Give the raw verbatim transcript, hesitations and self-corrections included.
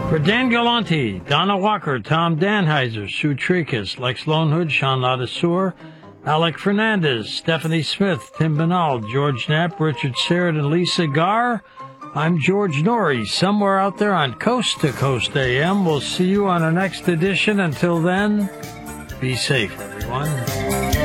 For Dan Galante, Donna Walker, Tom Danheiser, Sue Tricus, Lex Lonehood, Sean Ladisseur, Alec Fernandez, Stephanie Smith, Tim Benal, George Knapp, Richard Serrett, and Lisa Garr. I'm George Norrie, somewhere out there on Coast to Coast A M. We'll see you on our next edition. Until then, be safe, everyone.